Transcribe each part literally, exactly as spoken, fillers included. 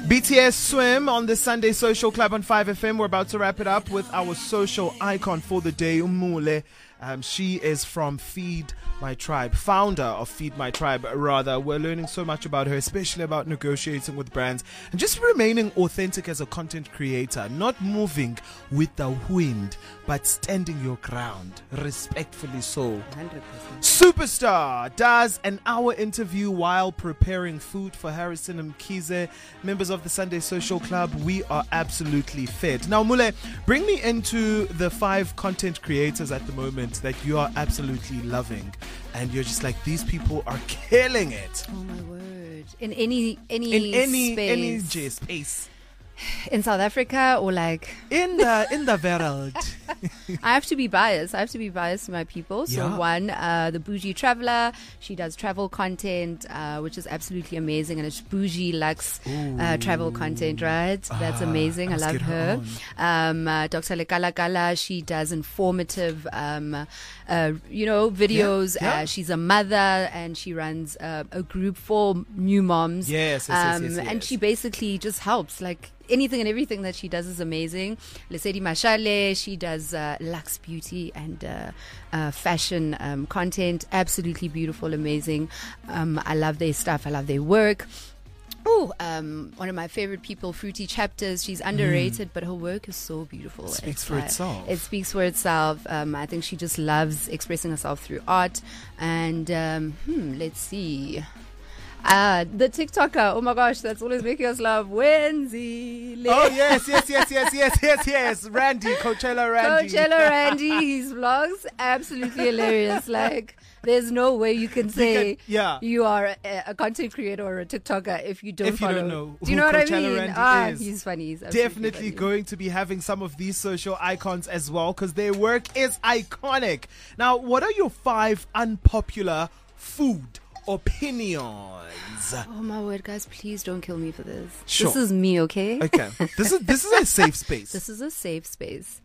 B T S Swim on the Sunday Social Club on five F M. We're about to wrap it up with our social icon for the day, Umule. Um, she is from Feed My Tribe, founder of Feed My Tribe, rather. We're learning so much about her, especially about negotiating with brands and just remaining authentic as a content creator, not moving with the wind, but standing your ground, respectfully so. one hundred percent. Superstar does an hour interview while preparing food for Harrison and Mkhize, members of the Sunday Social Club. We are absolutely fed. Now, Mule, bring me into the five content creators at the moment that you are absolutely loving, and you're just like, these people are killing it. Oh my word! In any any in any space. any J space in South Africa or like in the in the world. I have to be biased. I have to be biased to my people. So Yeah. one, uh, the Bougie Traveler. She does travel content, uh, which is absolutely amazing, and it's bougie luxe uh, travel content, right? That's Ah, amazing. I let's love get her her. Um, uh, Doctor Lekala Kala. She does informative, um, uh, you know, videos. Yeah, yeah. Uh, she's a mother, and she runs uh, a group for new moms. Yes, yes, yes, um, yes, yes. And she basically just helps, like. Anything and everything that she does is amazing. Lesedi Mashale, she does uh, luxe beauty and uh, uh, fashion um, content. Absolutely beautiful, amazing. Um, I love their stuff. I love their work. Oh, um, one of my favorite people, Fruity Chapters. She's underrated, mm. but her work is so beautiful. It speaks it's for like, itself. It speaks for itself. Um, I think she just loves expressing herself through art. And um, hmm, let's see. Uh, the TikToker, oh my gosh, that's always making us laugh. Wendy. Oh, yes, yes, yes, yes, yes, yes, yes. Randy, Coachella Randy. Coachella Randy, his vlogs, absolutely hilarious. Like, there's no way you can say you, can, yeah. you are a, a content creator or a TikToker if you don't if you follow. don't know Do you who know what Coachella I mean? Randy ah, is. He's funny. He's Definitely funny. going to be having some of these social icons as well, because their work is iconic. Now, what are your five unpopular food opinions? Oh my word, guys, please don't kill me for this. Sure. This is me, okay? Okay. This is this is a safe space. This is a safe space.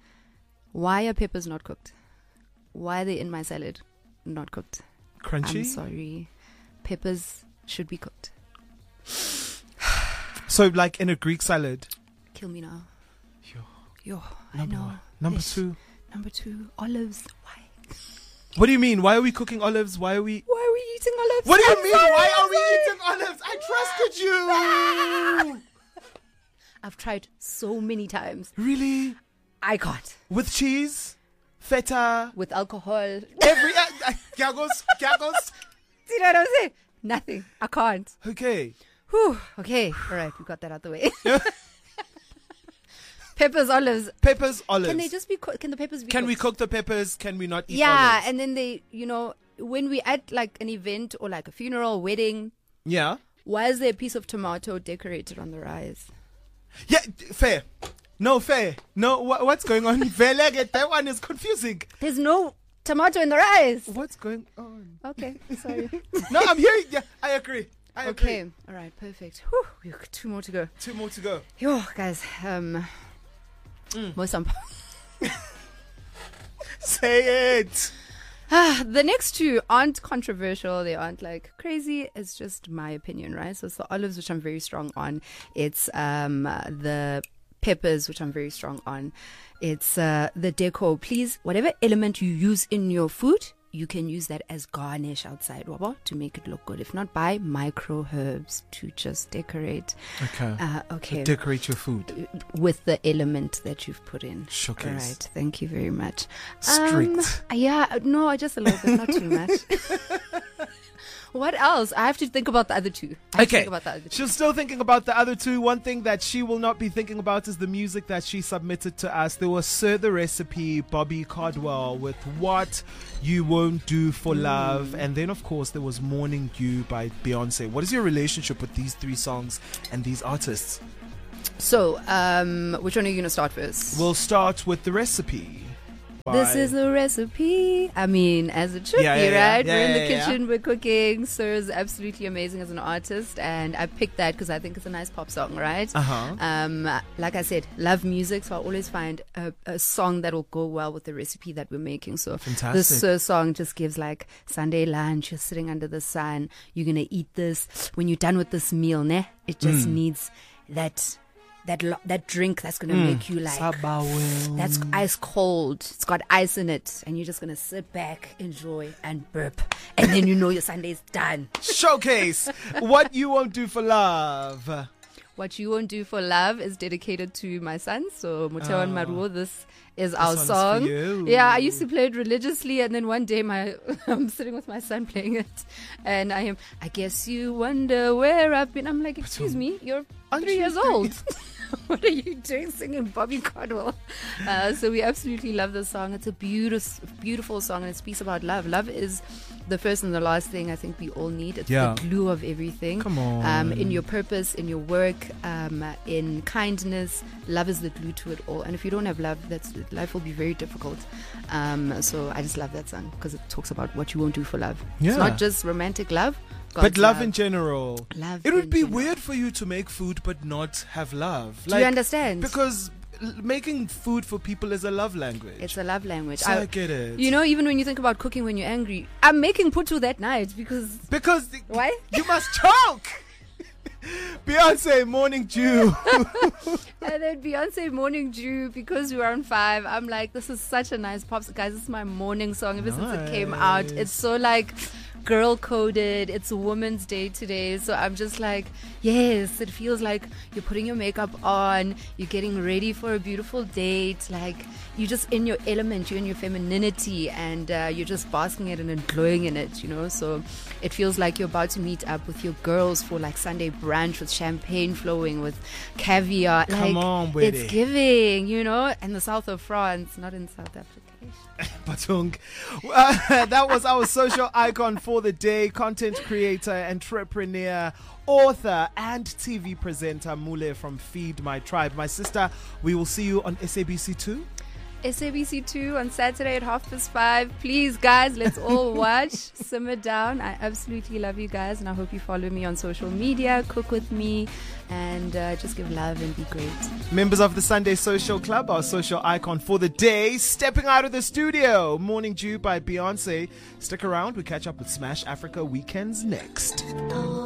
Why are peppers not cooked? Why are they in my salad not cooked? Crunchy? I'm sorry. Peppers should be cooked. So like in a Greek salad. Kill me now. Yo. Yo, Number I know. one. Number Ish. two. Number two, olives. Why? What do you mean? Why are we cooking olives? Why are we... Why are we eating olives? What do you I'm mean? sorry, Why I'm are we sorry. eating olives? I trusted you. I've tried so many times. Really? I can't. With cheese? Feta? With alcohol. Every... Uh, uh, gagos? Gagos? Do you know what I'm saying? Nothing. I can't. Okay. Whew. Okay. All right. We got that out the way. Peppers, olives. Peppers, olives. Can they just be cooked? Can the peppers be Can cooked? we cook the peppers? Can we not eat Yeah. olives? And then they, you know, when we at like an event or like a funeral, wedding, Yeah. why is there a piece of tomato decorated on the rice? Yeah, fair. No, fair. No, wha- what's going on? Velege, that one is confusing. There's no tomato in the rice. What's going on? Okay. Sorry. No, I'm hearing. Yeah, I agree. I Okay. agree. All right. Perfect. Whew, we've got two more to go. Two more to go. Yo, guys. Um, Mm. most um, Say it. ah, the next two aren't controversial. They aren't like crazy. It's just my opinion, right? So it's the olives, which I'm very strong on. It's um uh, the peppers, which I'm very strong on. It's uh, the decor. Please, whatever element you use in your food, you can use that as garnish outside, waba, to make it look good. If not, buy micro herbs to just decorate. Okay. Uh, okay. To decorate your food. With the element that you've put in. Showcase. All right. Thank you very much. Strict. Um, yeah. No, just a little bit, not too much. What else? I have to think about the other two. I have to Okay. think about the other two. She's still thinking about the other two. One thing that she will not be thinking about is the music that she submitted to us. There was Sir the Recipe, Bobby Caldwell with What You Won't Do for Mm. Love. And then, of course, there was Morning Dew by Beyonce. What is your relationship with these three songs and these artists? So, um, which one are you going to start first? We'll start with The Recipe. This by- is the recipe. I mean, as it should Yeah, be, yeah, yeah. right? Yeah, we're in yeah, the yeah. kitchen, we're cooking. Sir is absolutely amazing as an artist, and I picked that because I think it's a nice pop song, right? Uh-huh. Um, like I said, love music, so I always find a, a song that will go well with the recipe that we're making. So Fantastic. this Sir song just gives like Sunday lunch. You're sitting under the sun. You're gonna eat this when you're done with this meal, ne? It just Mm. needs that that lo- that drink that's gonna mm. make you like Sabawel. That's ice cold. It's got ice in it, and you're just gonna sit back, enjoy, and burp, and then you know your Sunday's done. Showcase what you won't do for love. What You Won't Do for Love is dedicated to my son. So Muteo and Oh. Maruo, this is This our one's for song. you. Yeah, I used to play it religiously, and then one day my I'm sitting with my son playing it, and I am. I guess you wonder where I've been. I'm like, excuse me, you're Aren't three you years three? old. What are you doing singing Bobby Caldwell? Uh, so we absolutely love this song. It's a beautiful, beautiful song, and it speaks about love. Love is the first and the last thing I think we all need. It's Yeah. the glue of everything. Come on. Um, in your purpose, in your work, um, in kindness, love is the glue to it all. And if you don't have love, that's life will be very difficult. Um, so I just love that song because it talks about what you won't do for love. Yeah. It's not just romantic love, But God's love in general. Love It would in be general. weird for you to make food but not have love. Do you understand? Because l- making food for people is a love language. It's a love language. So I, get it. You know, even when you think about cooking when you're angry, I'm making putu that night because because the- why? you must choke. Beyonce, Morning Dew. And then Beyonce, Morning Dew, because we were on five. I'm like, this is such a nice pop song. Guys, this is my morning song ever since it came out. Nice. It's so like girl coded. It's a woman's day today. So I'm just like, yes, it feels like you're putting your makeup on, you're getting ready for a beautiful date. Like you're just in your element, you're in your femininity, and uh, you're just basking in it and glowing in it, you know. So it feels like you're about to meet up with your girls for like Sunday brunch with champagne flowing, with caviar. Come like, on with it's it. giving, you know, in the south of France, not in South Africa. Batung. Uh, that was our social icon for the day, content creator, entrepreneur, author, and T V presenter Mule from Feed My Tribe. My sister, we will see you on S A B C two. S A B C two on Saturday at half past five. Please, guys, let's all watch. Simmer down. I absolutely love you guys, and I hope you follow me on social media, cook with me, and uh, just give love and be great. Members of the Sunday Social Club, our social icon for the day, stepping out of the studio. Morning Dew by Beyonce. Stick around. We catch up with Smash Africa Weekends next.